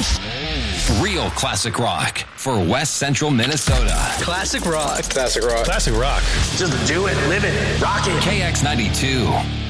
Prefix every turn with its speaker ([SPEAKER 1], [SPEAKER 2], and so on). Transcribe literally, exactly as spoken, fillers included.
[SPEAKER 1] Real classic rock for West Central Minnesota.
[SPEAKER 2] Classic rock.
[SPEAKER 3] Classic rock.
[SPEAKER 4] Classic rock.
[SPEAKER 2] Just do it, live it, rock it.
[SPEAKER 1] K X ninety-two.